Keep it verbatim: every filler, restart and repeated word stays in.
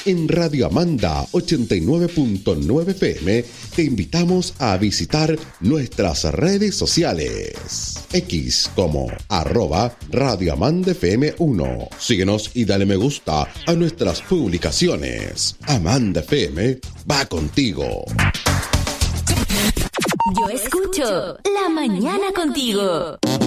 En Radio Amanda ochenta y nueve punto nueve F M te invitamos a visitar nuestras redes sociales. X como arroba Radio Amanda F M uno. Síguenos y dale me gusta a nuestras publicaciones. Amanda F M va contigo. Yo escucho La Mañana Contigo.